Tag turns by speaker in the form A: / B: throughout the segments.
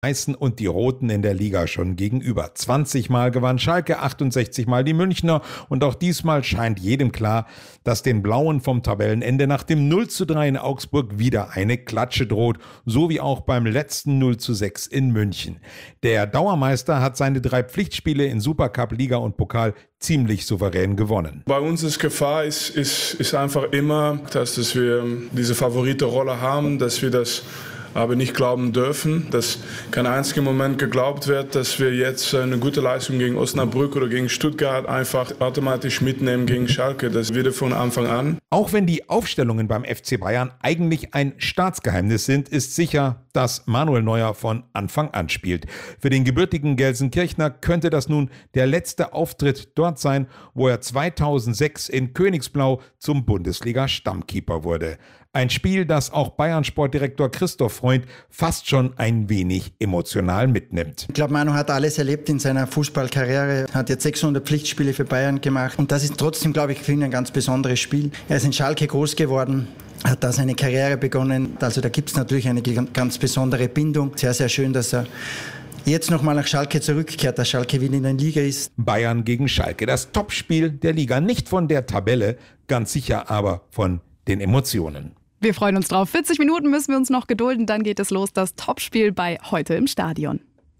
A: Weißen und die Roten in der Liga schon gegenüber. 20 Mal gewann Schalke, 68 Mal die Münchner und auch diesmal scheint jedem klar, dass den Blauen vom Tabellenende nach dem 0:3 in Augsburg wieder eine Klatsche droht, so wie auch beim letzten 0:6 in München. Der Dauermeister hat seine 3 Pflichtspiele in Supercup, Liga und Pokal ziemlich souverän gewonnen.
B: Bei uns ist Gefahr ist einfach immer, dass wir diese Favoritenrolle haben, dass wir das aber nicht glauben dürfen, dass kein einziger Moment geglaubt wird, dass wir jetzt eine gute Leistung gegen Osnabrück oder gegen Stuttgart einfach automatisch mitnehmen gegen Schalke. Das wird von Anfang an.
A: Auch wenn die Aufstellungen beim FC Bayern eigentlich ein Staatsgeheimnis sind, ist sicher, dass Manuel Neuer von Anfang an spielt. Für den gebürtigen Gelsenkirchner könnte das nun der letzte Auftritt dort sein, wo er 2006 in Königsblau zum Bundesliga-Stammkeeper wurde. Ein Spiel, das auch Bayern-Sportdirektor Christoph Freund fast schon ein wenig emotional mitnimmt.
C: Ich glaube, Manu hat alles erlebt in seiner Fußballkarriere, hat jetzt 600 Pflichtspiele für Bayern gemacht und das ist trotzdem, glaube ich, für ihn ein ganz besonderes Spiel. Er ist in Schalke groß geworden, hat da seine Karriere begonnen, also da gibt es natürlich eine ganz besondere Bindung. Sehr, sehr schön, dass er jetzt nochmal nach Schalke zurückkehrt, dass Schalke wieder in der Liga ist.
A: Bayern gegen Schalke, das Topspiel der Liga, nicht von der Tabelle, ganz sicher aber von den Emotionen.
D: Wir freuen uns drauf. 40 Minuten müssen wir uns noch gedulden, dann geht es los, das Topspiel bei Heute im Stadion.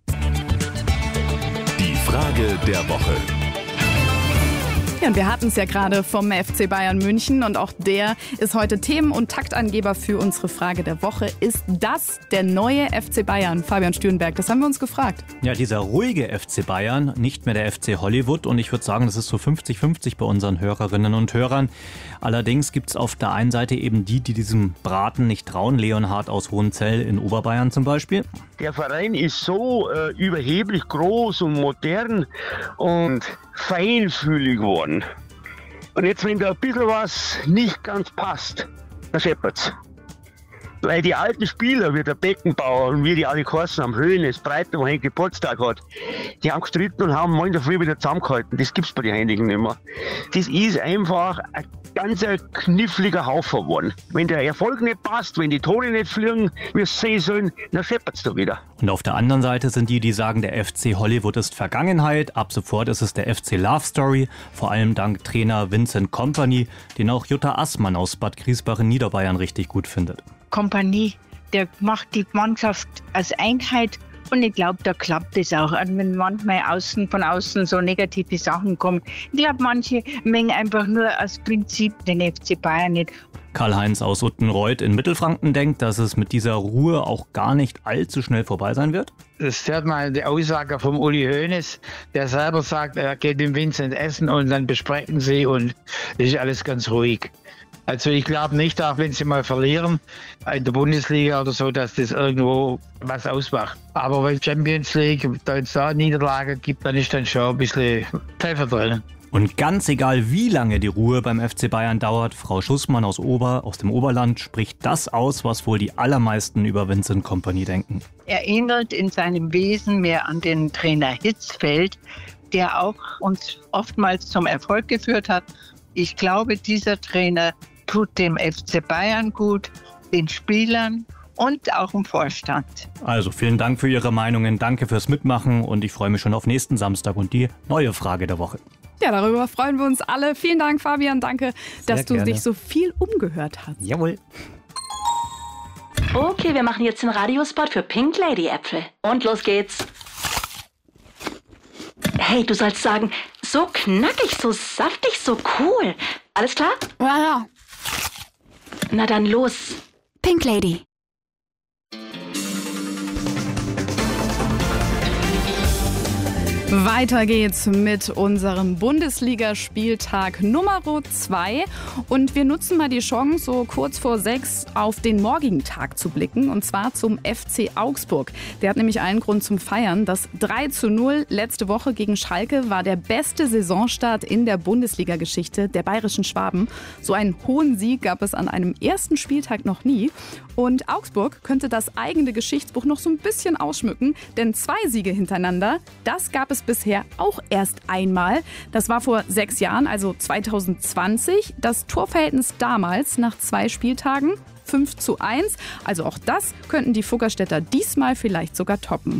E: Die Frage der Woche.
D: Ja, und wir hatten es ja gerade vom FC Bayern München und auch der ist heute Themen- und Taktangeber für unsere Frage der Woche. Ist das der neue FC Bayern? Fabian Stürenberg, das haben wir uns gefragt.
F: Ja, dieser ruhige FC Bayern, nicht mehr der FC Hollywood und ich würde sagen, das ist so 50-50 bei unseren Hörerinnen und Hörern. Allerdings gibt es auf der einen Seite eben die diesem Braten nicht trauen, Leonhard aus Hohenzell in Oberbayern zum Beispiel.
G: Der Verein ist so überheblich groß und modern und feinfühlig geworden. Und jetzt, wenn da ein bisschen was nicht ganz passt, dann scheppert's. Weil die alten Spieler, wie der Beckenbauer und wie die alle geheißen haben, Höhnes, Breiter, wo er Geburtstag hat, die haben gestritten und haben morgen in der Früh wieder zusammengehalten. Das gibt's bei den Heiligen nicht mehr. Das ist einfach ein ganz kniffliger Haufen geworden. Wenn der Erfolg nicht passt, wenn die Tore nicht fliegen, wie es sehen sollen, dann scheppert's da wieder.
F: Und auf der anderen Seite sind die sagen, der FC Hollywood ist Vergangenheit. Ab sofort ist es der FC Love Story, vor allem dank Trainer Vincent Kompany, den auch Jutta Assmann aus Bad Griesbach in Niederbayern richtig gut findet.
H: Kompany, der macht die Mannschaft als Einheit und ich glaube, da klappt es auch. Und wenn manchmal von außen so negative Sachen kommen, ich glaube, manche mengen einfach nur aus Prinzip den FC Bayern nicht.
F: Karl-Heinz aus Uttenreuth in Mittelfranken denkt, dass es mit dieser Ruhe auch gar nicht allzu schnell vorbei sein wird.
I: Das hört mal die Aussage vom Uli Hoeneß, der selber sagt, er geht mit Vincent essen und dann besprechen sie und das ist alles ganz ruhig. Also ich glaube nicht, auch wenn sie mal verlieren in der Bundesliga oder so, dass das irgendwo was ausmacht. Aber wenn Champions League, da es da Niederlage gibt, dann ist dann schon ein bisschen Pfeffer drin.
F: Und ganz egal, wie lange die Ruhe beim FC Bayern dauert, Frau Schussmann aus dem Oberland spricht das aus, was wohl die allermeisten über Vincent Kompany denken.
H: Er erinnert in seinem Wesen mehr an den Trainer Hitzfeld, der auch uns oftmals zum Erfolg geführt hat. Ich glaube, dieser Trainer tut dem FC Bayern gut, den Spielern und auch im Vorstand.
F: Also vielen Dank für Ihre Meinungen, danke fürs Mitmachen und ich freue mich schon auf nächsten Samstag und die neue Frage der Woche.
D: Ja, darüber freuen wir uns alle. Vielen Dank, Fabian, danke, dass du
F: gerne.
D: dich so viel umgehört hast.
F: Jawohl.
J: Okay, wir machen jetzt den Radiospot für Pink Lady Äpfel. Und los geht's. Hey, du sollst sagen, so knackig, so saftig, so cool. Alles klar?
D: Ja.
J: Na dann los.
D: Pink Lady. Weiter geht's mit unserem Bundesligaspieltag Nummer 2 und wir nutzen mal die Chance, so kurz vor 6 auf den morgigen Tag zu blicken und zwar zum FC Augsburg. Der hat nämlich allen Grund zum Feiern. Das 3:0 letzte Woche gegen Schalke war der beste Saisonstart in der Bundesliga-Geschichte der bayerischen Schwaben. So einen hohen Sieg gab es an einem ersten Spieltag noch nie und Augsburg könnte das eigene Geschichtsbuch noch so ein bisschen ausschmücken, denn 2 Siege hintereinander, das gab es bisher auch erst einmal. Das war vor 6 Jahren, also 2020. Das Torverhältnis damals nach 2 Spieltagen 5:1. Also auch das könnten die Fuggerstädter diesmal vielleicht sogar toppen.